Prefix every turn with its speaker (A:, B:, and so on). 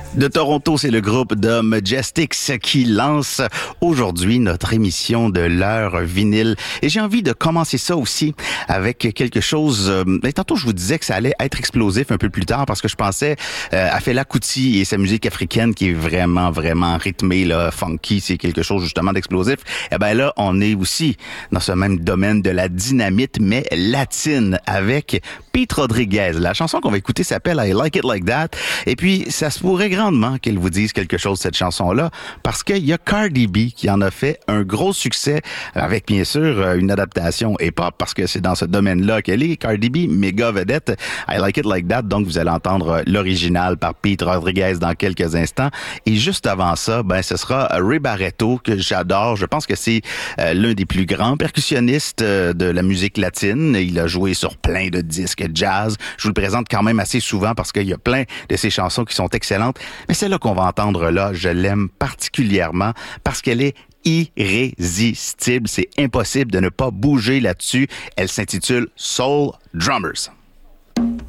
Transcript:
A: De Toronto, c'est le groupe de Majestics qui lance aujourd'hui notre émission de l'heure vinyle. Et j'ai envie de commencer ça aussi avec quelque chose... tantôt, je vous disais que ça allait être explosif un peu plus tard parce que je pensais à Fela Kuti et sa musique africaine qui est vraiment, vraiment rythmée, là, funky. C'est quelque chose justement d'explosif. Et ben là, on est aussi dans ce même domaine de la dynamite, mais latine, avec Pete Rodriguez. La chanson qu'on va écouter s'appelle I Like It Like That. Et puis, ça se pourrait grandement qu'elle vous dise quelque chose, cette chanson-là, parce qu'il y a Cardi B qui en a fait un gros succès avec, bien sûr, une adaptation hip-hop, parce que c'est dans ce domaine-là qu'elle est. Cardi B, méga vedette. I Like It Like That. Donc, vous allez entendre l'original par Pete Rodriguez dans quelques instants. Et juste avant ça, ben, ce sera Ray Barretto, que j'adore. Je pense que c'est l'un des plus grands percussionnistes de la musique latine. Il a joué sur plein de disques jazz. Je vous le présente quand même assez souvent parce qu'il y a plein de ses chansons qui sont excellentes. Mais celle-là qu'on va entendre là, je l'aime particulièrement parce qu'elle est irrésistible. C'est impossible de ne pas bouger là-dessus. Elle s'intitule Soul Drummers.